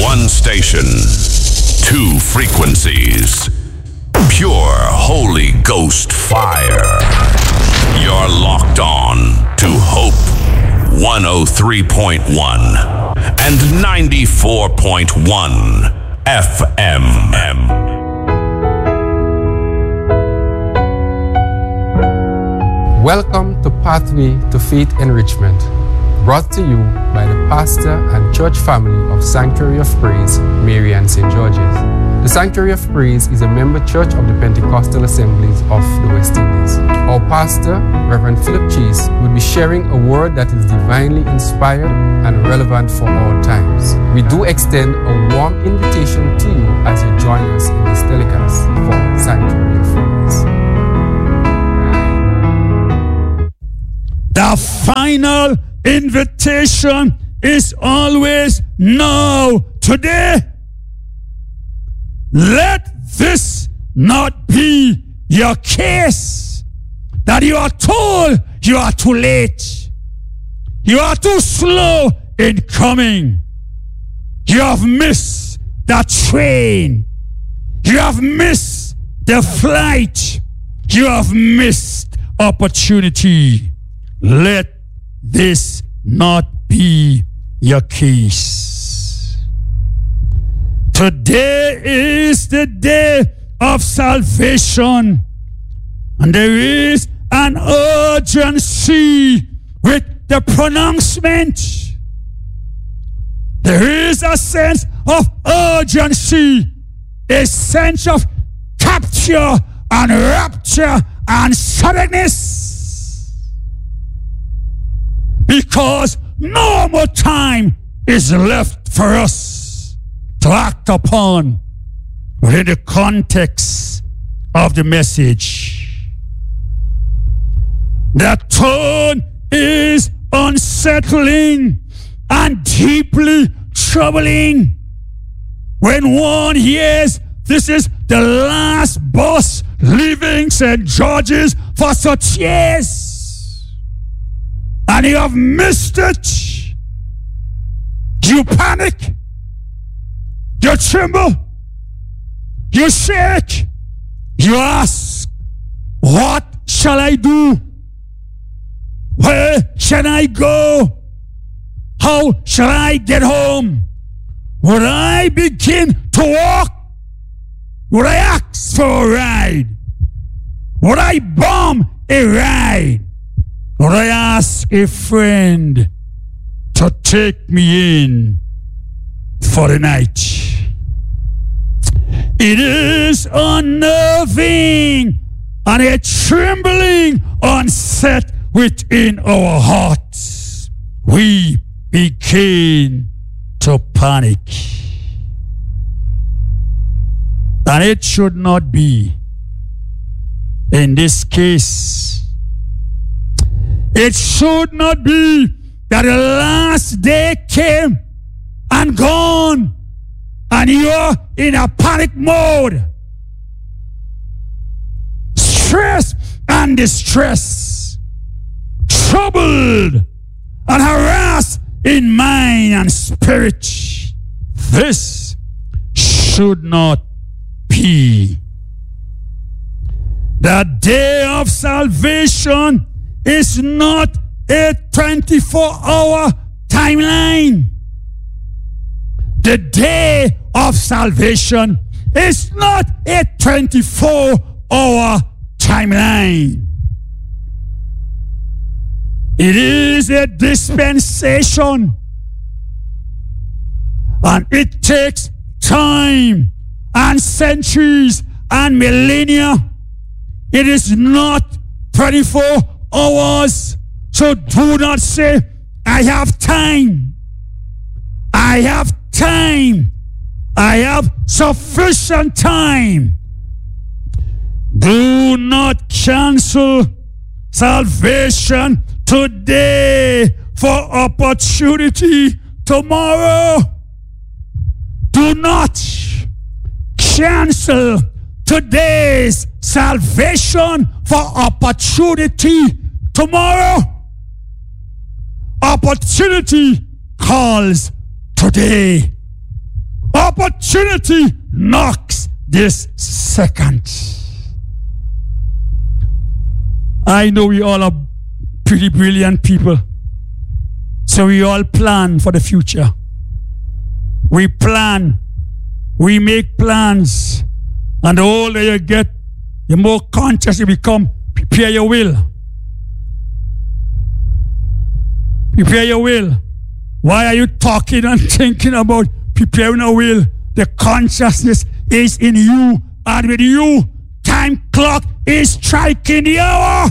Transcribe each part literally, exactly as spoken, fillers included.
One station, two frequencies. Pure Holy Ghost fire. You're locked on to Hope one oh three point one and ninety-four point one F M. Welcome to Pathway to Faith Enrichment, brought to you by the pastor and church family of Sanctuary of Praise, Marian Saint George's. The Sanctuary of Praise is a member church of the Pentecostal Assemblies of the West Indies. Our pastor, Reverend Philip Chase, will be sharing a word that is divinely inspired and relevant for our times. We do extend a warm invitation to you as you join us in this telecast for Sanctuary of Praise. The final invitation is always now, today. Let this not be your case, that you are told you are too late. You are too slow in coming. You have missed the train. You have missed the flight. You have missed opportunity. Let this not be your case. Today is the day of salvation, and there is an urgency with the pronouncement. There is a sense of urgency, a sense of capture and rapture and suddenness. Because no more time is left for us to act upon within the context of the message. The tone is unsettling and deeply troubling. When one hears this is the last bus leaving Saint George's for such years, and you have missed it, you panic, you tremble, you shake, you ask, what shall I do? Where shall I go? How shall I get home? Would I begin to walk? Would I ask for a ride? Would I bomb a ride? Would I ask a friend to take me in for the night? It is unnerving and a trembling onset within our hearts. We begin to panic. And it should not be. In this case, it should not be that the last day came and gone and you're in a panic mode. Stress and distress, troubled and harassed in mind and spirit. This should not be. The day of salvation is not a twenty-four hour timeline. The day of salvation is not a twenty-four hour timeline. It is a dispensation, and it takes time and centuries and millennia. It is not twenty-four hours. So do not say, I have time. I have time. I have sufficient time. Do not cancel salvation today for opportunity tomorrow. Do not cancel today's salvation for opportunity tomorrow. Opportunity calls today. Opportunity knocks this second. I know we all are pretty brilliant people. So we all plan for the future. We plan. We make plans. And the older you get, the more conscious you become. Prepare your will. Prepare your will. Why are you talking and thinking about preparing a will? The consciousness is in you. And with you, time clock is striking the hour.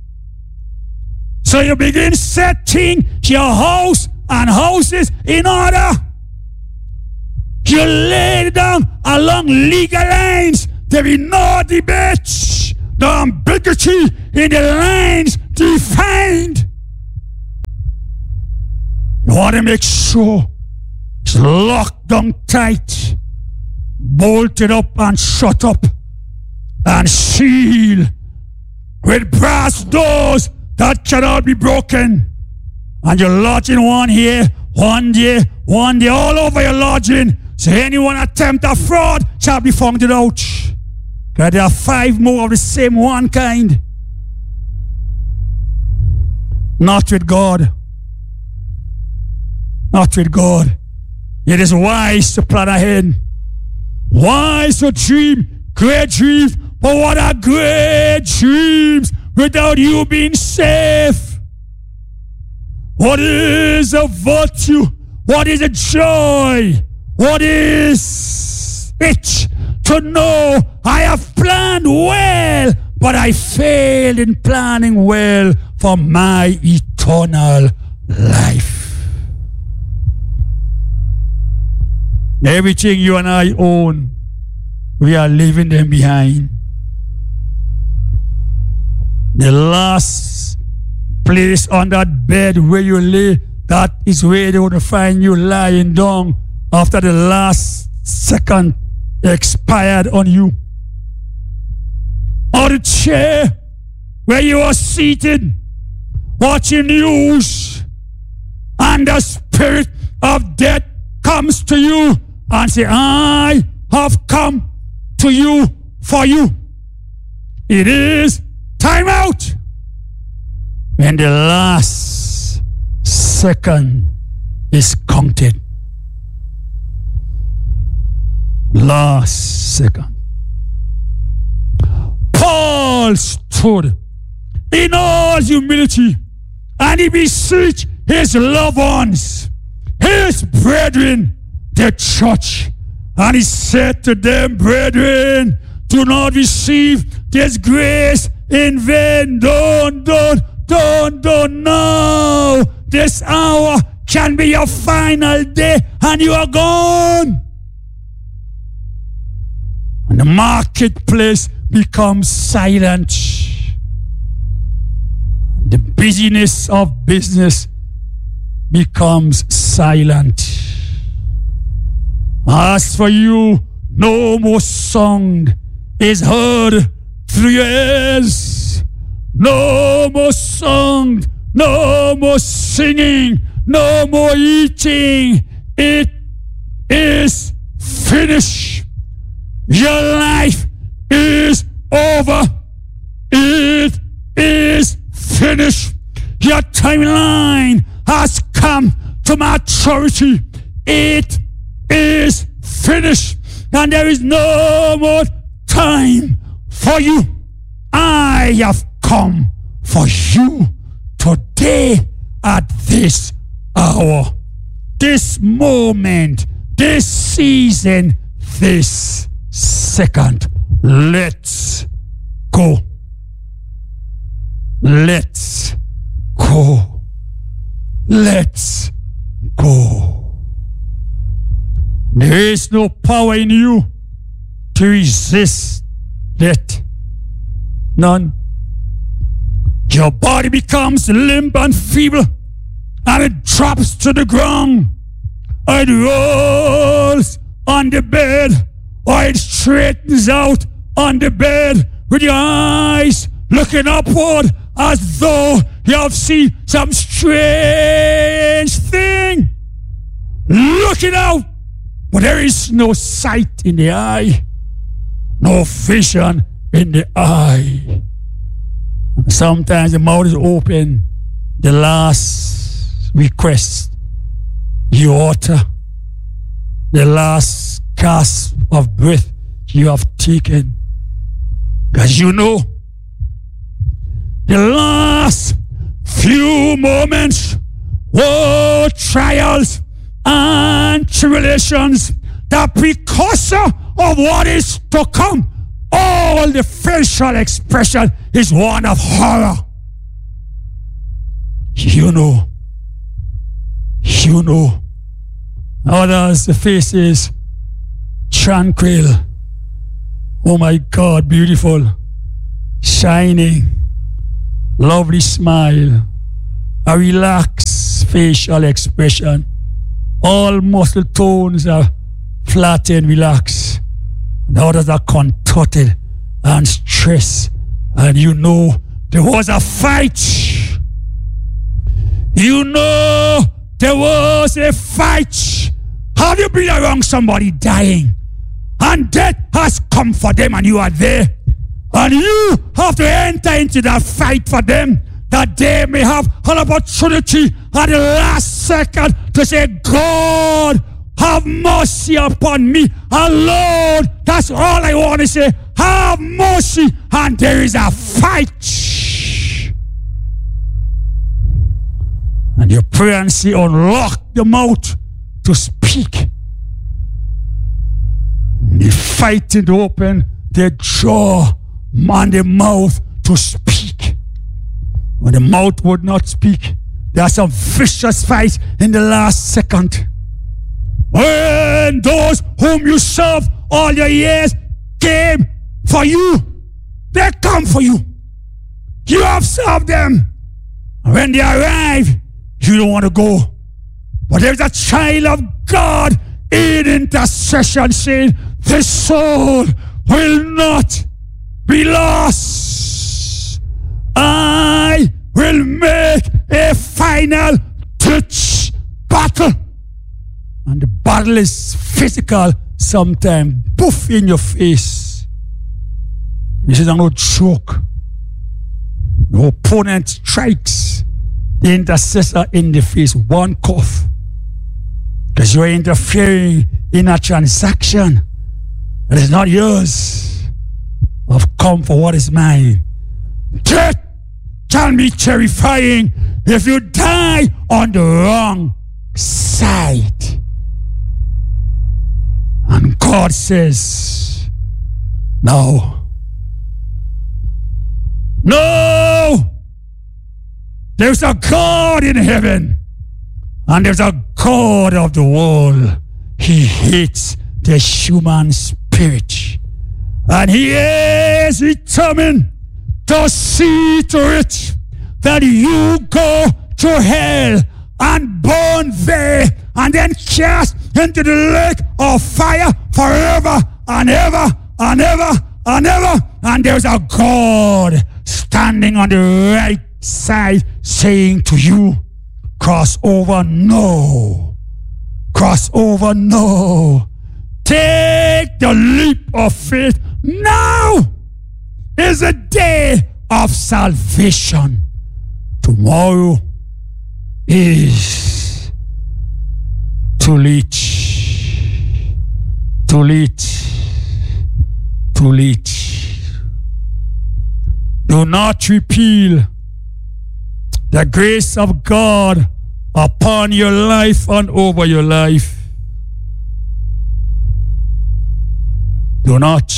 So you begin setting your house and houses in order. You lay down along legal lines. There is no debate. The ambiguity in the lines defined. You want to make sure it's locked down tight, bolted up and shut up, and sealed with brass doors that cannot be broken. And you're lodging one here, one there, one there, all over your lodging. So anyone attempt a fraud shall be found out. Because there are five more of the same one kind. Not with God. Not with God. It is wise to plan ahead. Wise to dream great dreams. But what are great dreams without you being safe? What is a virtue? What is a joy? What is it to know I have planned well, but I failed in planning well for my eternal life? Everything you and I own, we are leaving them behind. The last place on that bed where you lay, that is where they want to find you lying down after the last second expired on you. Or the chair where you are seated watching news and the spirit of death comes to you and say, I have come to you for you. It is time out. When the last second is counted. Last second. Paul stood in all humility and he beseeched his loved ones, his brethren, the church. And he said to them, brethren, do not receive this grace in vain. Don't, don't, don't, don't. No. This hour can be your final day and you are gone. And the marketplace becomes silent. The busyness of business becomes silent. As for you, no more song is heard through your ears. No more song, no more singing, no more eating. It is finished. Your life is over. It is finished. Your timeline has come to maturity. It is finished. And there is no more time for you. I have come for you today at this hour, this moment, this season, this second. Let's go. Let's go. Let's go. There is no power in you to resist death. None. Your body becomes limp and feeble, and it drops to the ground. It rolls on the bed, or it straightens out on the bed with your eyes looking upward as though you have seen some strange thing. Looking out, but there is no sight in the eye, no vision in the eye. Sometimes the mouth is open, the last request you utter, the last gasp of breath you have taken. Because you know, the last few moments were trials and tribulations, the precursor of what is to come. All the facial expression is one of horror. You know, you know. Others, the face is tranquil. Oh my God, beautiful, shining, lovely smile, a relaxed facial expression. All muscle tones are flat and relaxed. The others are contorted and stressed. And you know there was a fight. You know there was a fight. Have you been around somebody dying and death has come for them and you are there? And you have to enter into that fight for them, that they may have an opportunity at the last second to say, God, have mercy upon me. And Lord, that's all I want to say. Have mercy. And there is a fight. And you pray and say, unlock the mouth to speak. The fighting to open the jaw and the mouth to speak. When the mouth would not speak, there are some vicious fights in the last second. When those whom you serve all your years came for you, they come for you. You have served them. And when they arrive, you don't want to go. But there's a child of God in intercession saying, this soul will not be lost. I will make a final touch battle. And the battle is physical, sometimes boof in your face. This is no joke. The opponent strikes the intercessor in the face, one cough. Because you are interfering in a transaction that is not yours. I've come for what is mine. Death can be terrifying if you die on the wrong side. And God says, no. No! There's a God in heaven. And there's a God of the world. He hates the human spirit. And he is determined to see to it that you go to hell and burn there and then cast into the lake of fire forever and ever and ever and ever. And there's a God standing on the right side saying to you, cross over, no. Cross over, no. Take the leap of faith. Now is a day of salvation. Tomorrow is too late. Too late. Too late. Do not repeal the grace of God upon your life and over your life. Do not.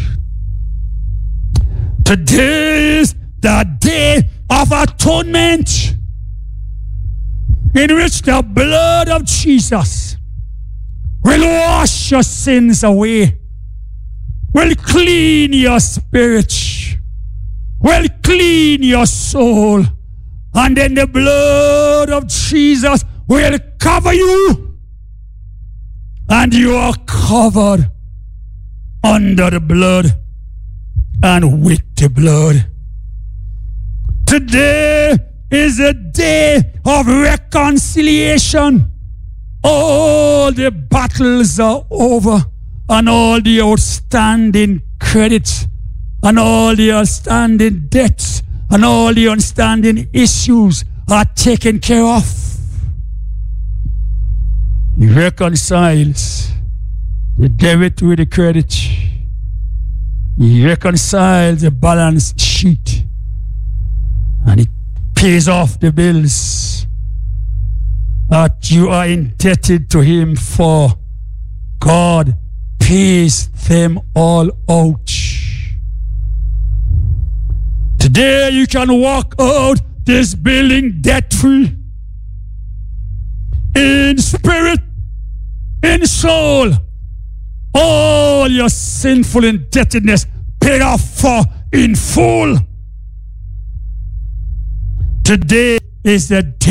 Today is the day of atonement, in which the blood of Jesus will wash your sins away, will clean your spirit, will clean your soul, and then the blood of Jesus will cover you, and you are covered under the blood and with the blood. Today is a day of reconciliation. all the battles are over, and all the outstanding credits, and all the outstanding debts, and all the outstanding issues are taken care of. He reconciles the debit with the credit. He reconciles the balance sheet, and he pays off the bills that you are indebted to him for. God pays them all out. Today you can walk out this building debt-free, in spirit, in soul. All your sinful indebtedness paid off for in full. Today is the day